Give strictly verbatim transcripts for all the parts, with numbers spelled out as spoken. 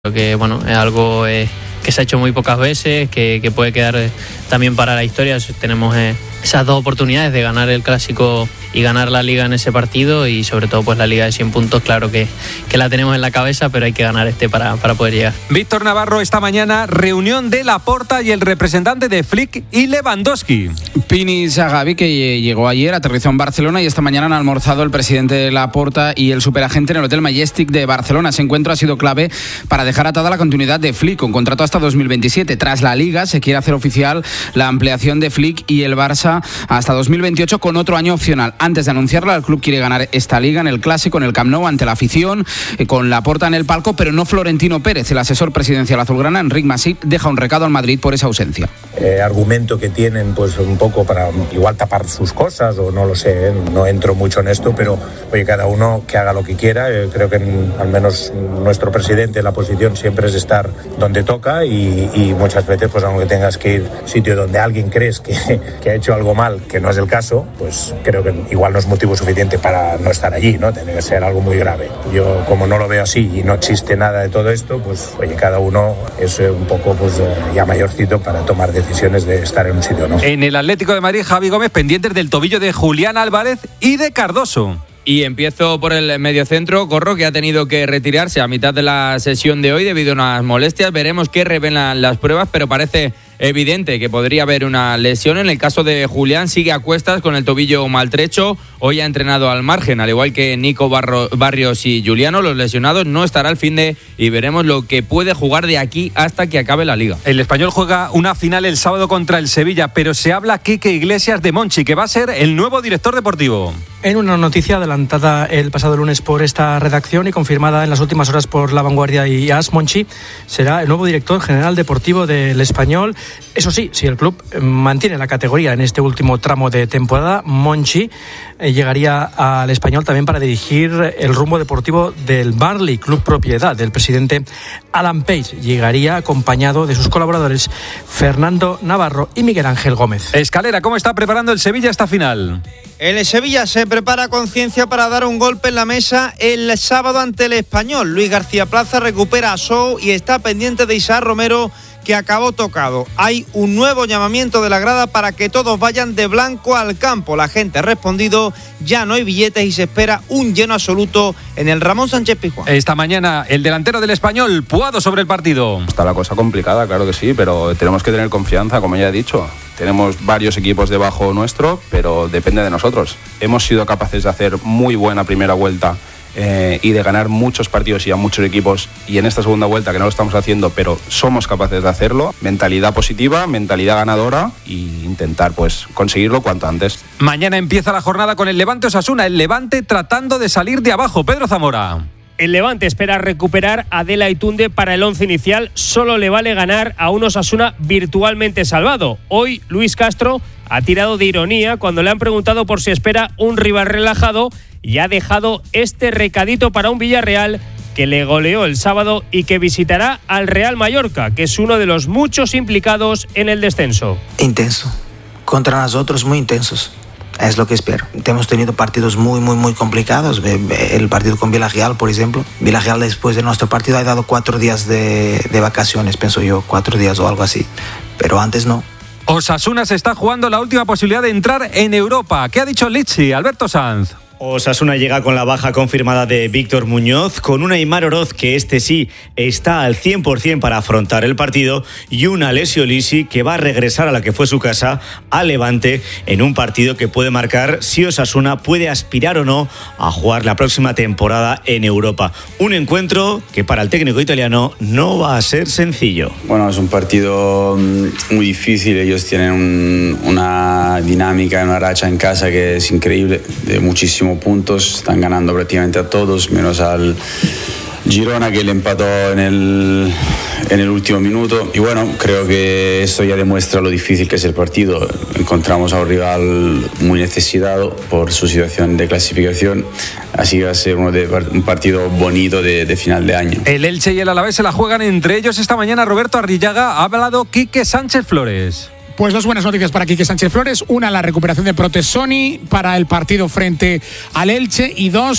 Creo que bueno, es algo eh, que se ha hecho muy pocas veces, que, que puede quedar eh, también para la historia. Tenemos eh, esas dos oportunidades de ganar el Clásico y ganar la Liga en ese partido, y sobre todo pues la Liga de cien puntos, claro que, que la tenemos en la cabeza, pero hay que ganar este para, para poder llegar. Víctor Navarro, esta mañana reunión de Laporta y el representante de Flick y Lewandowski. Pini Zagabi, que llegó ayer, aterrizó en Barcelona y esta mañana han almorzado el presidente de Laporta y el superagente en el Hotel Majestic de Barcelona. Ese encuentro ha sido clave para dejar atada la continuidad de Flick, con contrato hasta dos mil veintisiete. Tras la Liga se quiere hacer oficial la ampliación de Flick y el Barça hasta dos mil veintiocho con otro año opcional. Antes de anunciarla, el club quiere ganar esta Liga en el Clásico, en el Camp Nou, ante la afición, eh, con Laporta en el palco, pero no Florentino Pérez. El asesor presidencial azulgrana, Enric Masip, deja un recado al Madrid por esa ausencia. Eh, argumento que tienen pues un poco para igual tapar sus cosas, o no lo sé, ¿eh? No entro mucho en esto, pero oye, cada uno que haga lo que quiera. Eh, creo que en, al menos nuestro presidente, la posición siempre es estar donde toca, y, y muchas veces pues aunque tengas que ir a sitio donde alguien crees que, que ha hecho algo mal, que no es el caso, pues creo que igual no es motivo suficiente para no estar allí, ¿no? Tiene que ser algo muy grave. Yo, como no lo veo así y no existe nada de todo esto, pues oye, cada uno es un poco pues ya mayorcito para tomar decisiones de estar en un sitio, ¿no? En el Atlético de Madrid, Javi Gómez pendientes del tobillo de Julián Álvarez y de Cardoso. Y empiezo por el mediocentro, Corro, que ha tenido que retirarse a mitad de la sesión de hoy debido a unas molestias. Veremos qué revelan las pruebas, pero parece evidente que podría haber una lesión. En el caso de Julián, sigue a cuestas con el tobillo maltrecho. Hoy ha entrenado al margen, al igual que Nico Barro, Barrios y Juliano. Los lesionados no estará al fin de, y veremos lo que puede jugar de aquí hasta que acabe la Liga. El Español juega una final el sábado contra el Sevilla, pero se habla Quique Iglesias de Monchi, que va a ser el nuevo director deportivo. En una noticia adelantada el pasado lunes por esta redacción y confirmada en las últimas horas por La Vanguardia y AS, Monchi será el nuevo director general deportivo del Español. Eso sí, si el club mantiene la categoría en este último tramo de temporada, Monchi llegaría al Español también para dirigir el rumbo deportivo del Burnley, club propiedad del presidente Alan Page. Llegaría acompañado de sus colaboradores Fernando Navarro y Miguel Ángel Gómez. Escalera, ¿cómo está preparando el Sevilla esta final? El Sevilla se prepara con ciencia para dar un golpe en la mesa el sábado ante el Español. Luis García Plaza recupera a Sou y está pendiente de Isaac Romero, que acabó tocado. Hay un nuevo llamamiento de la grada para que todos vayan de blanco al campo. La gente ha respondido, ya no hay billetes y se espera un lleno absoluto en el Ramón Sánchez Pizjuán. Esta mañana el delantero del Español, Puado, sobre el partido. Está la cosa complicada, claro que sí, pero tenemos que tener confianza, como ya he dicho. Tenemos varios equipos debajo nuestro, pero depende de nosotros. Hemos sido capaces de hacer muy buena primera vuelta Eh, y de ganar muchos partidos y a muchos equipos, y en esta segunda vuelta que no lo estamos haciendo, pero somos capaces de hacerlo. Mentalidad positiva, mentalidad ganadora, e intentar pues conseguirlo cuanto antes. Mañana empieza la jornada con el Levante Osasuna, el Levante tratando de salir de abajo. Pedro Zamora. El Levante espera recuperar a Dela y Tunde para el once inicial. Solo le vale ganar a un Osasuna virtualmente salvado. Hoy Luis Castro ha tirado de ironía cuando le han preguntado por si espera un rival relajado, y ha dejado este recadito para un Villarreal que le goleó el sábado y que visitará al Real Mallorca, que es uno de los muchos implicados en el descenso. Intenso. Contra nosotros muy intensos. Es lo que espero. Hemos tenido partidos muy, muy, muy complicados. El partido con Villarreal, por ejemplo. Villarreal, después de nuestro partido, ha dado cuatro días de, de vacaciones, pienso yo, cuatro días o algo así. Pero antes no. Osasuna se está jugando la última posibilidad de entrar en Europa. ¿Qué ha dicho Litsi, Alberto Sanz? Osasuna llega con la baja confirmada de Víctor Muñoz, con un Aimar Oroz que este sí está al cien por ciento para afrontar el partido, y un Alessio Lisi que va a regresar a la que fue su casa, a Levante, en un partido que puede marcar si Osasuna puede aspirar o no a jugar la próxima temporada en Europa. Un encuentro que para el técnico italiano no va a ser sencillo. Bueno, es un partido muy difícil. Ellos tienen un, una dinámica, una racha en casa que es increíble, de muchísimo puntos, están ganando prácticamente a todos, menos al Girona, que le empató en el, en el último minuto. Y bueno, creo que eso ya demuestra lo difícil que es el partido. Encontramos a un rival muy necesitado por su situación de clasificación, así que va a ser uno de, un partido bonito de, de final de año. El Elche y el Alavés se la juegan entre ellos esta mañana. Roberto Arrillaga, ha hablado Quique Sánchez Flores. Pues dos buenas noticias para Quique Sánchez Flores. Una, la recuperación de Protesoni para el partido frente al Elche, y dos,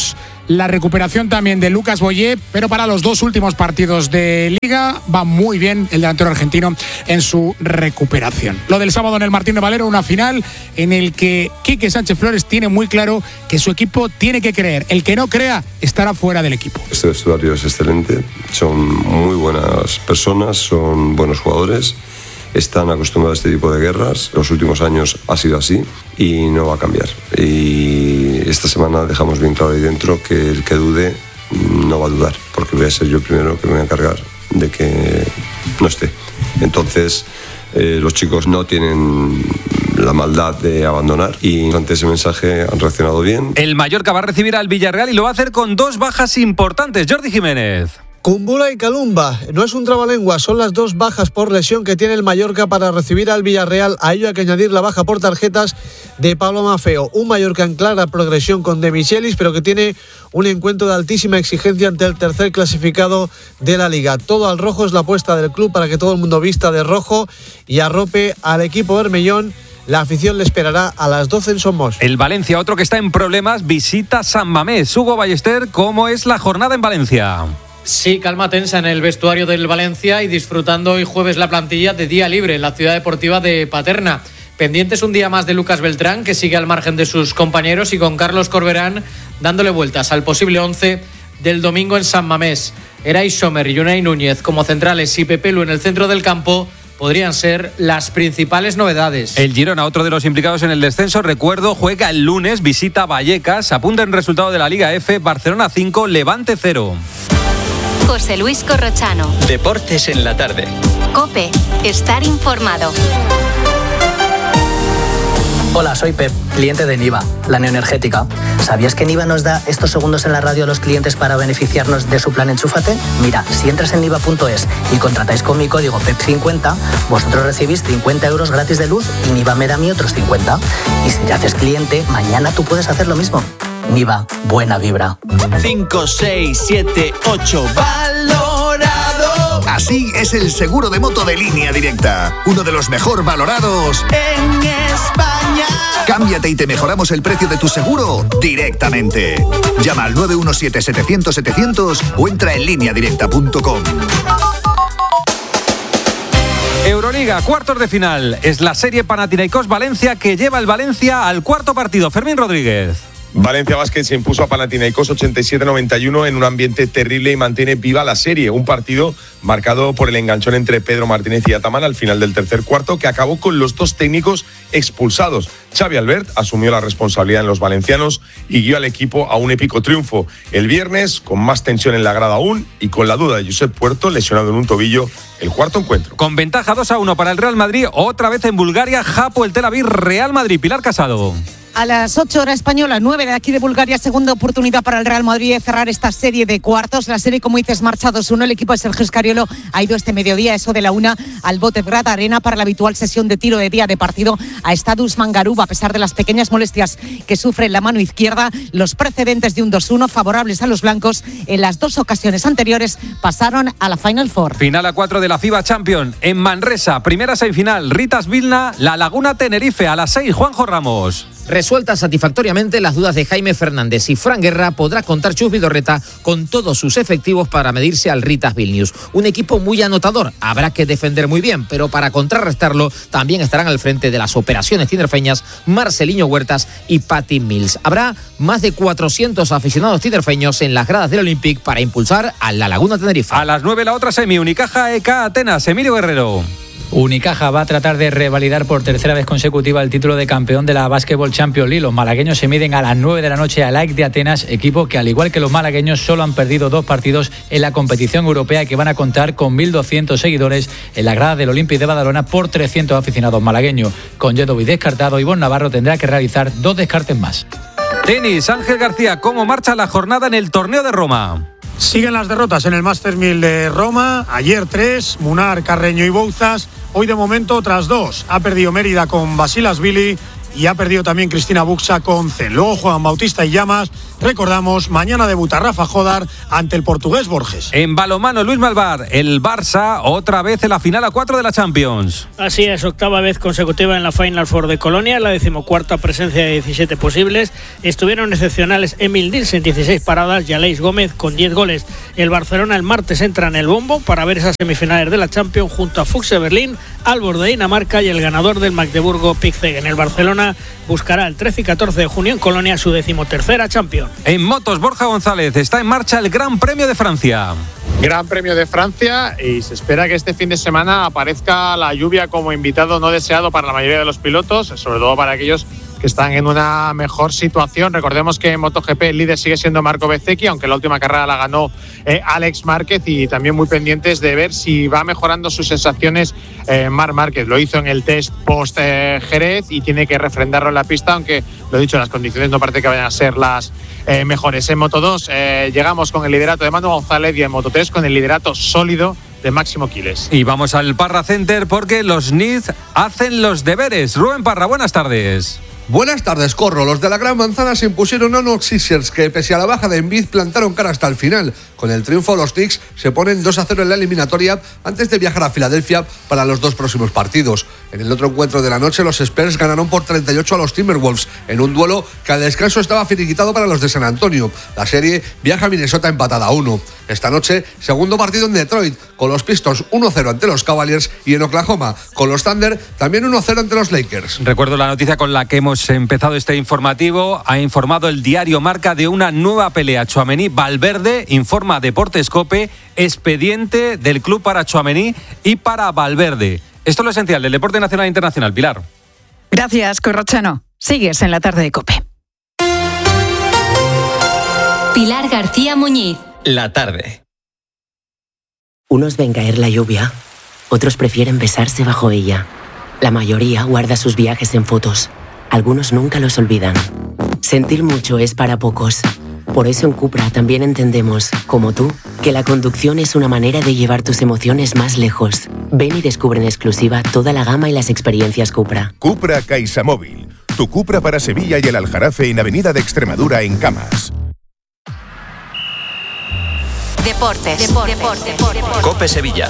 la recuperación también de Lucas Boyé, pero para los dos últimos partidos de Liga va muy bien el delantero argentino en su recuperación. Lo del sábado en el Martín de Valero, una final en el que Quique Sánchez Flores tiene muy claro que su equipo tiene que creer. El que no crea estará fuera del equipo. Este vestuario es excelente, son muy buenas personas, son buenos jugadores, están acostumbrados a este tipo de guerras, los últimos años ha sido así y no va a cambiar. Y esta semana dejamos bien claro ahí dentro que el que dude no va a dudar, porque voy a ser yo el primero que me voy a encargar de que no esté. Entonces eh, los chicos no tienen la maldad de abandonar y ante ese mensaje han reaccionado bien. El Mallorca va a recibir al Villarreal y lo va a hacer con dos bajas importantes. Jordi Jiménez. Kumbula y Kalumba, no es un trabalenguas, son las dos bajas por lesión que tiene el Mallorca para recibir al Villarreal. A ello hay que añadir la baja por tarjetas de Pablo Maffeo. Un Mallorca en clara progresión con De Michelis, pero que tiene un encuentro de altísima exigencia ante el tercer clasificado de la Liga. Todo al rojo es la apuesta del club para que todo el mundo vista de rojo y arrope al equipo bermellón. La afición le esperará a las doce en Somos. El Valencia, otro que está en problemas, visita San Mamés. Hugo Ballester, ¿cómo es la jornada en Valencia? Sí, calma tensa en el vestuario del Valencia y disfrutando hoy jueves la plantilla de día libre en la ciudad deportiva de Paterna. Pendientes un día más de Lucas Beltrán, que sigue al margen de sus compañeros, y con Carlos Corberán dándole vueltas al posible once del domingo en San Mamés. Eray Sommer y Unai Núñez como centrales y Pepe Lu en el centro del campo podrían ser las principales novedades. El Girona, otro de los implicados en el descenso, recuerdo, juega el lunes, visita Vallecas, apunta en resultado de la Liga F, Barcelona cinco, Levante cero. José Luis Corrochano. Deportes en la tarde. COPE. Estar informado. Hola, soy Pep, cliente de Niva, la neoenergética. ¿Sabías que Niva nos da estos segundos en la radio a los clientes para beneficiarnos de su plan Enchúfate? Mira, si entras en niva punto es y contratáis con mi código P E P cincuenta, vosotros recibís cincuenta euros gratis de luz y Niva me da a mí otros cincuenta. Y si te haces cliente, mañana tú puedes hacer lo mismo. Niva, buena vibra. cinco, seis, siete, ocho, valorado. Así es el seguro de moto de Línea Directa, uno de los mejor valorados en España. Cámbiate y te mejoramos el precio de tu seguro directamente. Llama al nueve uno siete, setecientos, setecientos o entra en línea directa punto com. Euroliga, cuartos de final. Es la serie Panathinaikos-Valencia que lleva el Valencia al cuarto partido. Fermín Rodríguez. Valencia Basket se impuso a Panathinaikos ochenta y siete noventa y uno en un ambiente terrible y mantiene viva la serie. Un partido marcado por el enganchón entre Pedro Martínez y Ataman al final del tercer cuarto, que acabó con los dos técnicos expulsados. Xavi Albert asumió la responsabilidad en los valencianos y guió al equipo a un épico triunfo. El viernes, con más tensión en la grada aún y con la duda de Josep Puerto, lesionado en un tobillo, el cuarto encuentro. Con ventaja dos a uno para el Real Madrid, otra vez en Bulgaria, Japo, el Tel Aviv, Real Madrid. Pilar Casado. A las ocho hora española, nueve de aquí de Bulgaria, segunda oportunidad para el Real Madrid de cerrar esta serie de cuartos. La serie, como dices, marcha dos uno. El equipo de Sergio Scariolo ha ido este mediodía, eso de la una, al Botevgrad Arena para la habitual sesión de tiro de día de partido a Stadus Mangarub. A pesar de las pequeñas molestias que sufre en la mano izquierda, los precedentes de un dos uno favorables a los blancos en las dos ocasiones anteriores pasaron a la Final Four. Final a cuatro de la FIBA Champions en Manresa. Primera semifinal, Ritas Vilna, La Laguna Tenerife. A las seis, Juanjo Ramos. Resueltas satisfactoriamente las dudas de Jaime Fernández y Fran Guerra, podrá contar Chus Vidorreta con todos sus efectivos para medirse al Ritas Vilnius. Un equipo muy anotador, habrá que defender muy bien, pero para contrarrestarlo también estarán al frente de las operaciones tinerfeñas Marceliño Huertas y Patty Mills. Habrá más de cuatrocientos aficionados tinerfeños en las gradas del Olympic para impulsar a La Laguna Tenerife. A las nueve la otra semi, Unicaja E K Atenas. Emilio Guerrero. Unicaja va a tratar de revalidar por tercera vez consecutiva el título de campeón de la Basketball Champions League. Los malagueños se miden a las nueve de la noche al A E C de Atenas, equipo que, al igual que los malagueños, solo han perdido dos partidos en la competición europea, que van a contar con mil doscientos seguidores en la grada del Olympic de Badalona por trescientos aficionados malagueños. Con Jedovic descartado, Ivonne Navarro tendrá que realizar dos descartes más. Tenis, Ángel García, ¿cómo marcha la jornada en el torneo de Roma? Siguen las derrotas en el Masters mil de Roma. Ayer tres, Munar, Carreño y Bouzas. Hoy de momento otras dos. Ha perdido Mérida con Basilashvili y ha perdido también Cristina Buxa con Zen. Luego juegan Bautista y Llamas. Recordamos, mañana debuta Rafa Jodar ante el portugués Borges. En balonmano, Luis Malvar, el Barça otra vez en la final a cuatro de la Champions. Así es, octava vez consecutiva en la Final Four de Colonia, la decimocuarta presencia de diecisiete posibles. Estuvieron excepcionales Emil Nielsen, dieciséis paradas, y Aleix Gómez con diez goles. El Barcelona el martes entra en el bombo para ver esas semifinales de la Champions junto a Füchse Berlín, Aalborg de Dinamarca y el ganador del Magdeburgo Pixegen. El Barcelona buscará el trece y catorce de junio en Colonia su decimotercera Champions. En motos, Borja González, está en marcha el Gran Premio de Francia. Gran Premio de Francia, y se espera que este fin de semana aparezca la lluvia como invitado no deseado para la mayoría de los pilotos, sobre todo para aquellos que están en una mejor situación. Recordemos que en MotoGP el líder sigue siendo Marco Bezzecchi, aunque la última carrera la ganó eh, Alex Márquez, y también muy pendientes de ver si va mejorando sus sensaciones eh, Marc Márquez. Lo hizo en el test post eh, Jerez y tiene que refrendarlo en la pista, aunque lo he dicho, las condiciones no parece que vayan a ser las eh, mejores. En Moto dos eh, llegamos con el liderato de Manu González y en Moto tres con el liderato sólido de Máximo Quiles. Y vamos al Parra Center porque los Nizz hacen los deberes. Rubén Parra, buenas tardes. Buenas tardes, Corro. Los de la Gran Manzana se impusieron a unos Sixers que, pese a la baja de Embiid, plantaron cara hasta el final. Con el triunfo, los Knicks se ponen dos a cero en la eliminatoria antes de viajar a Filadelfia para los dos próximos partidos. En el otro encuentro de la noche, los Spurs ganaron por treinta y ocho a los Timberwolves en un duelo que al descanso estaba finiquitado para los de San Antonio. La serie viaja a Minnesota empatada a uno. Esta noche, segundo partido en Detroit, con los Pistons uno cero ante los Cavaliers, y en Oklahoma, con los Thunder, también uno cero ante los Lakers. Recuerdo la noticia con la que hemos empezado este informativo. Ha informado el diario Marca de una nueva pelea. Tchouaméni-Valverde, informa Deportes Cope, expediente del club para Tchouaméni y para Valverde. Esto es lo esencial del deporte nacional e internacional. Pilar. Gracias, Corrochano. Sigues en la tarde de Cope. Pilar García Muñiz. La tarde. Unos ven caer la lluvia, otros prefieren besarse bajo ella. La mayoría guarda sus viajes en fotos. Algunos nunca los olvidan. Sentir mucho es para pocos. Por eso en Cupra también entendemos, como tú, que la conducción es una manera de llevar tus emociones más lejos. Ven y descubre en exclusiva toda la gama y las experiencias Cupra. Cupra CaixaMóvil. Tu Cupra para Sevilla y el Aljarafe en Avenida de Extremadura en Camas. Deportes. Deportes. Deportes. Deportes. Cope Sevilla.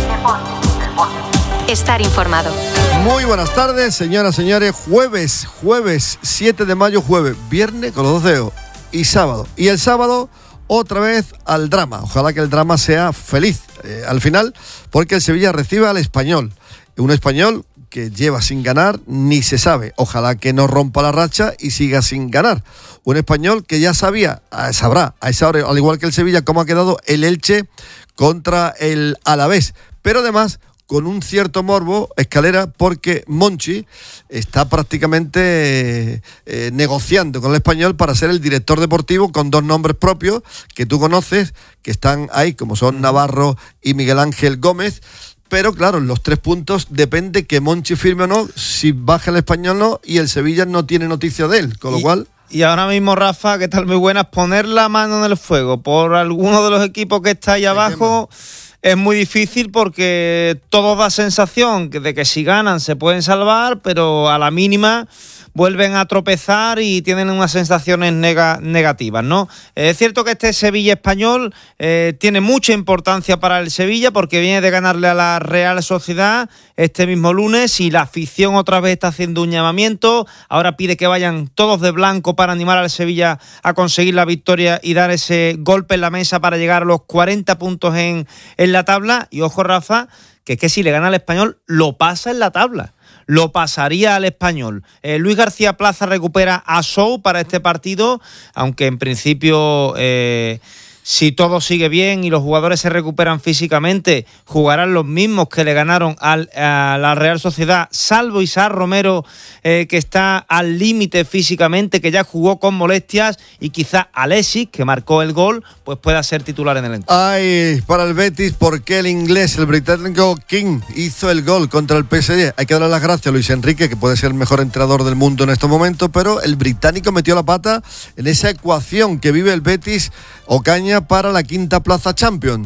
Estar informado. Muy buenas tardes, señoras y señores. Jueves, jueves siete de mayo, jueves, viernes con los dos dedos y sábado. Y el sábado otra vez al drama. Ojalá que el drama sea feliz eh, al final, porque el Sevilla recibe al Español. Un Español que lleva sin ganar, ni se sabe. Ojalá que no rompa la racha y siga sin ganar. Un Español que ya sabía, sabrá a esa hora, al igual que el Sevilla, cómo ha quedado el Elche contra el Alavés. Pero además, con un cierto morbo, Escalera, porque Monchi está prácticamente eh, negociando con el Español para ser el director deportivo, con dos nombres propios que tú conoces, que están ahí, como son Navarro y Miguel Ángel Gómez. Pero claro, los tres puntos depende que Monchi firme o no, si baja el Español o no, y el Sevilla no tiene noticia de él, con lo y, cual... Y ahora mismo, Rafa, que tal muy buenas, poner la mano en el fuego por alguno de los equipos que está ahí abajo es muy difícil, porque todo da sensación de que si ganan se pueden salvar, pero a la mínima vuelven a tropezar y tienen unas sensaciones nega- negativas, ¿no? Es cierto que este Sevilla Español eh, tiene mucha importancia para el Sevilla, porque viene de ganarle a la Real Sociedad este mismo lunes, y la afición otra vez está haciendo un llamamiento. Ahora pide que vayan todos de blanco para animar al Sevilla a conseguir la victoria y dar ese golpe en la mesa para llegar a los cuarenta puntos en, en la tabla. Y ojo, Rafa, que es que si le gana al Español, lo pasa en la tabla. Lo pasaría al Español. Eh, Luis García Plaza recupera a Sou para este partido, aunque en principio, eh, si todo sigue bien y los jugadores se recuperan físicamente, jugarán los mismos que le ganaron al, a la Real Sociedad, salvo Isaac Romero, eh, que está al límite físicamente, que ya jugó con molestias, y quizá Alexis, que marcó el gol, pues pueda ser titular en el encuentro. Ay, para el Betis, porque el inglés, el británico King, hizo el gol contra el P S G. Hay que darle las gracias a Luis Enrique, que puede ser el mejor entrenador del mundo en estos momentos, pero el británico metió la pata en esa ecuación que vive el Betis Ocaña para la quinta plaza Champions.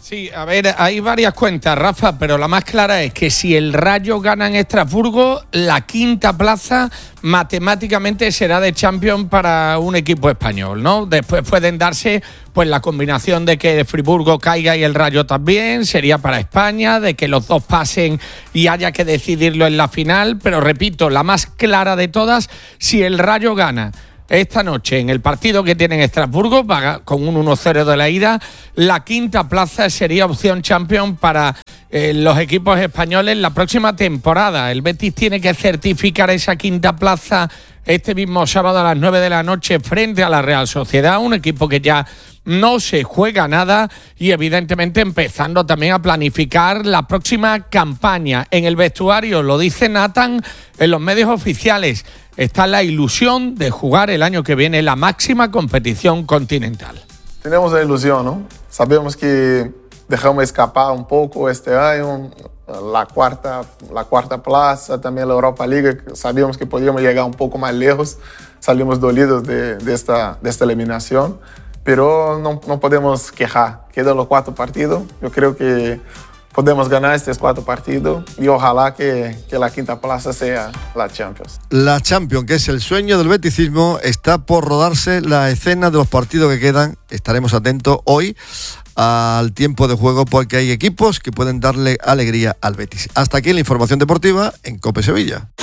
Sí, a ver, hay varias cuentas, Rafa, pero la más clara es que si el Rayo gana en Estrasburgo, la quinta plaza matemáticamente será de Champions para un equipo español, ¿no? Después pueden darse pues la combinación de que el Friburgo caiga y el Rayo también, sería para España, de que los dos pasen y haya que decidirlo en la final, pero repito, la más clara de todas, si el Rayo gana esta noche en el partido que tiene en Estrasburgo, con un uno cero de la ida, la quinta plaza sería opción Champions para eh, los equipos españoles la próxima temporada. El Betis tiene que certificar esa quinta plaza este mismo sábado a las nueve de la noche frente a la Real Sociedad, un equipo que ya no se juega nada y evidentemente empezando también a planificar la próxima campaña. En el vestuario, lo dice Nathan, en los medios oficiales, está la ilusión de jugar el año que viene la máxima competición continental. Tenemos la ilusión, ¿no? Sabemos que dejamos escapar un poco este año, la cuarta, la cuarta plaza, también la Europa League, sabíamos que podíamos llegar un poco más lejos, salimos dolidos de, de, esta, de esta eliminación, pero no, no podemos quejar, quedan los cuatro partidos, yo creo que podemos ganar estos cuatro partidos y ojalá que, que la quinta plaza sea la Champions. La Champions, que es el sueño del beticismo, está por rodarse la escena de los partidos que quedan. Estaremos atentos hoy al tiempo de juego porque hay equipos que pueden darle alegría al Betis. Hasta aquí la información deportiva en COPE Sevilla.